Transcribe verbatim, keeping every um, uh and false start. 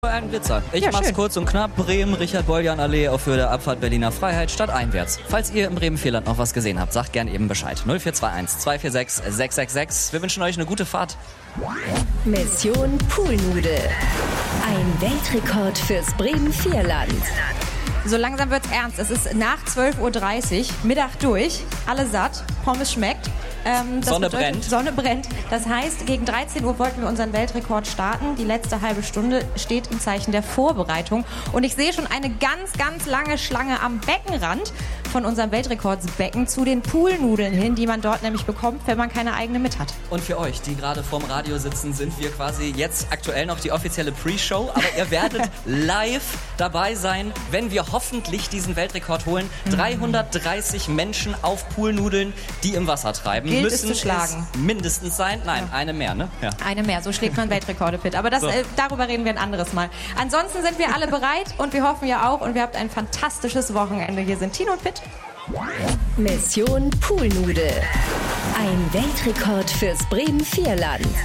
Einen Blitzer. Ich Ja, mach's schön. kurz und knapp. Bremen, Richard-Boljan-Allee auf Höhe der Abfahrt Berliner Freiheit, stadteinwärts. Falls ihr im Bremen-Vierland noch was gesehen habt, sagt gern eben Bescheid. null vier zwei eins, zwei vier sechs, sechs sechs sechs. Wir wünschen euch eine gute Fahrt. Mission Poolnudel. Ein Weltrekord fürs Bremen-Vierland. So langsam wird's ernst. Es ist nach zwölf Uhr dreißig, Mittag durch, alle satt, Pommes schmeckt. Ähm, das Sonne bedeutet, brennt. Sonne brennt. Das heißt, gegen dreizehn Uhr wollten wir unseren Weltrekord starten. Die letzte halbe Stunde steht im Zeichen der Vorbereitung. Und ich sehe schon eine ganz, ganz lange Schlange am Beckenrand von unserem Weltrekordsbecken zu den Poolnudeln hin, die man dort nämlich bekommt, wenn man keine eigene mit hat. Und für euch, die gerade vorm Radio sitzen, sind wir quasi jetzt aktuell noch die offizielle Pre-Show. Aber ihr werdet live dabei sein, wenn wir hoffentlich diesen Weltrekord holen. dreihundertdreißig Menschen auf Poolnudeln, die im Wasser treiben. Gilt es müssen zu schlagen. es mindestens sein. Nein, ja. eine mehr, ne? Ja. Eine mehr, so schlägt man Weltrekorde, Pitt. Aber das, So. äh, darüber reden wir ein anderes Mal. Ansonsten sind wir alle bereit und wir hoffen ja auch und wir habt ein fantastisches Wochenende. Hier sind Tino und Pitt. Mission Poolnudel. Ein Weltrekord fürs Bremen-Vierland.